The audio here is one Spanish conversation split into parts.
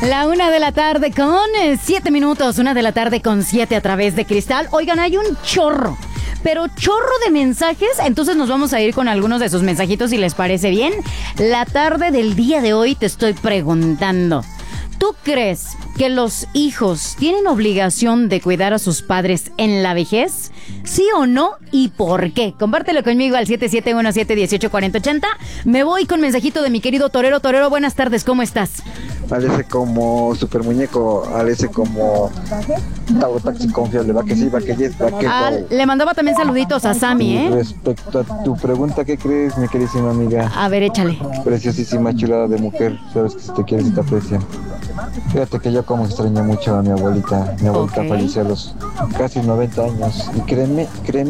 La 1:00 con 7 minutos, 1:00 con 7 a través de Cristal. Oigan, hay un chorro, pero chorro de mensajes. Entonces nos vamos a ir con algunos de sus mensajitos, si les parece bien. La tarde del día de hoy te estoy preguntando, ¿tú crees que los hijos tienen obligación de cuidar a sus padres en la vejez? ¿Sí o no? ¿Y por qué? Compártelo conmigo al 7717184080. Me voy con mensajito de mi querido Torero. Torero, buenas tardes, ¿cómo estás? Alece como super muñeco, alece como Tabo Taxi confiable, va que sí, va que yes, va que le mandaba también saluditos a Sammy, ¿eh? Respecto a tu pregunta, ¿qué crees, mi queridísima amiga? A ver, échale. Preciosísima, chulada de mujer, sabes que si te quieres y te aprecian. Fíjate que yo como extraño mucho a mi abuelita. Mi abuelita falleció a los casi 90 años. Y créeme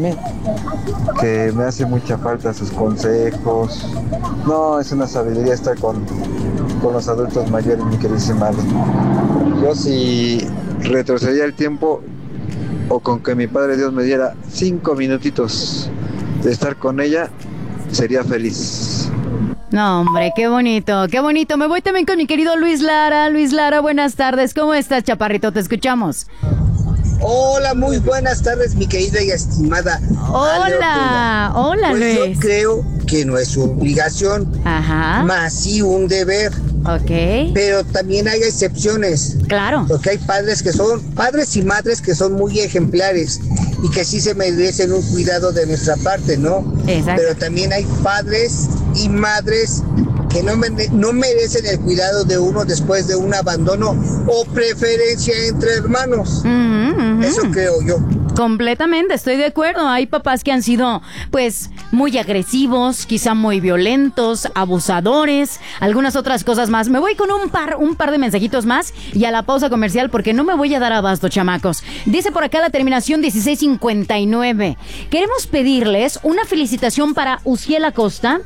que me hace mucha falta sus consejos. No, es una sabiduría estar con los adultos mayores, mi queridísima Ale. Yo si retrocedía el tiempo, o con que mi Padre Dios me diera 5 minutitos de estar con ella, sería feliz. No, hombre, qué bonito, qué bonito. Me voy también con mi querido Luis Lara. Luis Lara, buenas tardes. ¿Cómo estás, chaparrito? Te escuchamos. Hola, muy buenas tardes, mi querida y estimada. Hola, hola, pues Luis. Yo creo que no es su obligación, más sí un deber. Ok. Pero también hay excepciones. Claro. Porque hay padres y madres que son muy ejemplares y que sí se merecen un cuidado de nuestra parte, ¿no? Exacto. Pero también hay padres y madres que no merecen el cuidado de uno después de un abandono o preferencia entre hermanos. Eso creo yo. Completamente, estoy de acuerdo. Hay papás que han sido, pues, muy agresivos, quizá muy violentos, abusadores, algunas otras cosas más. Me voy con un par de mensajitos más y a la pausa comercial porque no me voy a dar abasto, chamacos. Dice por acá la terminación 1659. Queremos pedirles una felicitación para Uciel Acosta,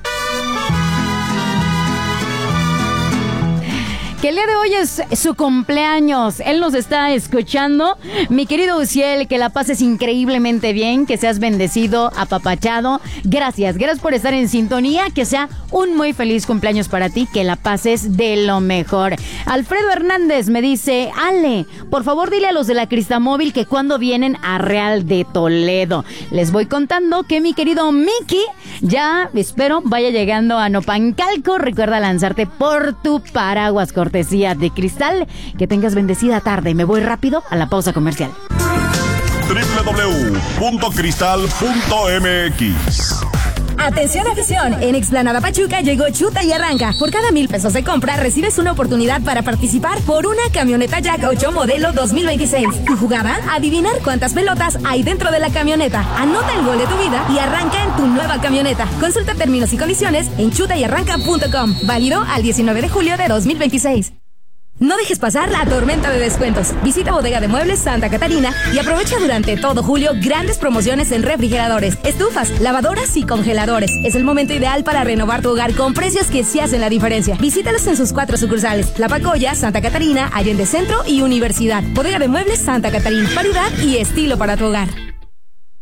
que el día de hoy es su cumpleaños. Él nos está escuchando. Mi querido Uciel, que la pases increíblemente bien, que seas bendecido, apapachado. Gracias por estar en sintonía. Que sea un muy feliz cumpleaños para ti, que la pases de lo mejor. Alfredo Hernández me dice, Ale, por favor dile a los de la Cristamóvil que cuando vienen a Real de Toledo. Les voy contando que mi querido Mickey ya, espero, vaya llegando a Nopancalco. Recuerda lanzarte por tu paraguas, cortesía de Cristal. Que tengas bendecida tarde. Me voy rápido a la pausa comercial. www.cristal.mx. Atención afición, en Explanada Pachuca llegó Chuta y Arranca. Por cada 1,000 pesos de compra recibes una oportunidad para participar por una camioneta Jack 8 modelo 2026. Tu jugada, adivinar cuántas pelotas hay dentro de la camioneta. Anota el gol de tu vida y arranca en tu nueva camioneta. Consulta términos y condiciones en chutayarranca.com. Válido al 19 de julio de 2026. No dejes pasar la tormenta de descuentos. Visita Bodega de Muebles Santa Catarina y aprovecha durante todo julio grandes promociones en refrigeradores, estufas, lavadoras y congeladores. Es el momento ideal para renovar tu hogar con precios que sí hacen la diferencia. Visítalos en sus 4 sucursales: La Pacoya, Santa Catarina, Allende Centro y Universidad. Bodega de Muebles Santa Catarina. Variedad y estilo para tu hogar.